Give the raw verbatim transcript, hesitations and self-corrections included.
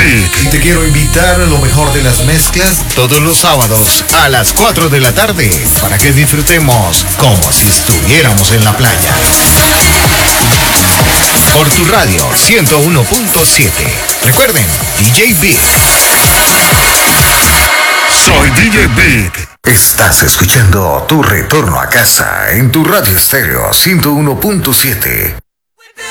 Beat. Y te quiero invitar a lo mejor de las mezclas todos los sábados a las cuatro de la tarde para que disfrutemos como si estuviéramos en la playa. Por tu radio ciento uno punto siete. Recuerden, D J Beat. Soy D J Beat. Estás escuchando Tu Retorno a Casa en tu radio estéreo ciento uno punto siete.